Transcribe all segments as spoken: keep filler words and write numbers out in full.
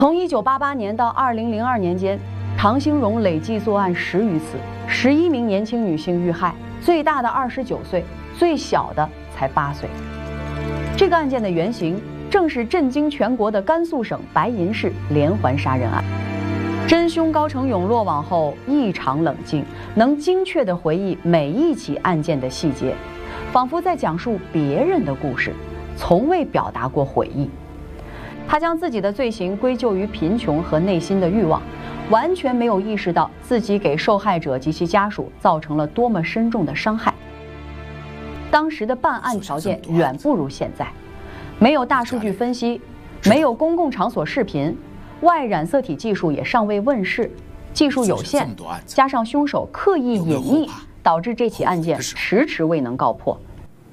从一九八八年到二零零二年间，常兴荣累计作案十余次，十一名年轻女性遇害，最大的二十九岁，最小的才八岁。这个案件的原型正是震惊全国的甘肃省白银市连环杀人案。真凶高成勇落网后异常冷静，能精确地回忆每一起案件的细节，仿佛在讲述别人的故事，从未表达过悔意。他将自己的罪行归咎于贫穷和内心的欲望，完全没有意识到自己给受害者及其家属造成了多么深重的伤害。当时的办案条件远不如现在，没有大数据分析，没有公共场所视频，外染色体技术也尚未问世，技术有限，加上凶手刻意隐匿，导致这起案件迟迟未能告破。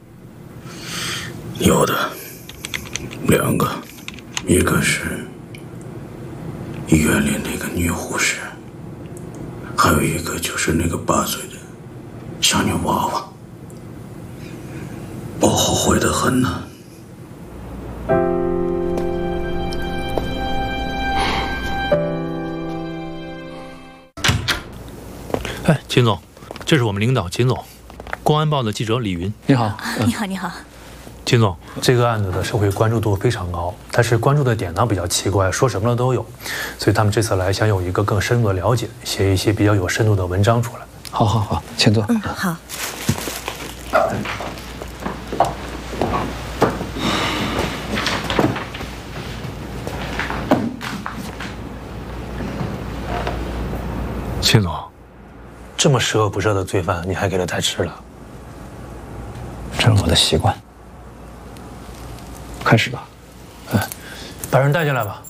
有的，两个，一个是医院里那个女护士，还有一个就是那个八岁的小女娃娃。我后悔得很呢。 哎，秦总，这是我们领导秦总，公安报的记者李云。 你好， 你好，你好。 秦总，这个案子的社会关注度非常高，但是关注的点呢比较奇怪，说什么的都有，所以他们这次来想有一个更深入的了解，写一些比较有深度的文章出来。 好，好，好，请坐。 嗯，好。 秦总，这么十恶不赦的罪犯，你还给他带吃了？ 这是我的习惯。开始吧。 哎，把人带进来吧。